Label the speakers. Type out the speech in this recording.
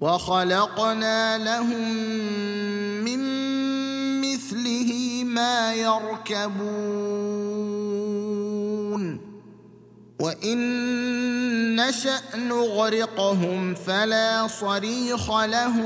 Speaker 1: وخلقنا لهم من مثله ما يركبون وإن نشأ نغرقهم فلا صريخ لهم